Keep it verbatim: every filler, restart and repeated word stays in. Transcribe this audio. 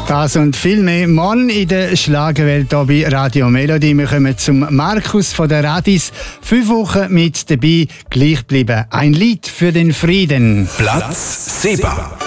Das und viel mehr morgen in der Schlagerwelt hier bei Radio Melody. Wir kommen zum Markus von der Radis. Fünf Wochen mit dabei, gleich bleiben. Ein Lied für den Frieden. Platz sieben.